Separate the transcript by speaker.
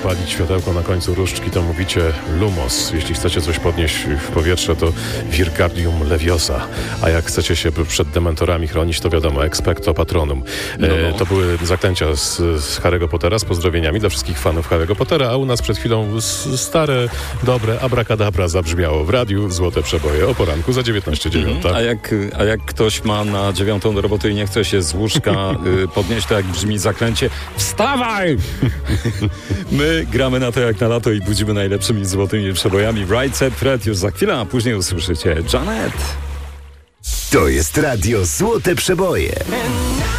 Speaker 1: zapalić światełko na końcu różdżki, to mówicie lumos. Jeśli chcecie coś podnieść w powietrze, to Vircardium leviosa. A jak chcecie się przed dementorami chronić, to wiadomo, expecto patronum. To były zaklęcia z Harry'ego Pottera, z pozdrowieniami dla wszystkich fanów Harry'ego Pottera, a u nas przed chwilą stare, dobre abracadabra zabrzmiało w radiu Złote Przeboje o poranku za 19:09.
Speaker 2: A jak ktoś ma na 9 do roboty i nie chce się z łóżka podnieść, to jak brzmi zaklęcie: wstawaj! My gramy na to jak na lato i budzimy najlepszymi złotymi przebojami. Right Set Fred już za chwilę, a później usłyszycie Janet.
Speaker 3: To jest radio Złote Przeboje.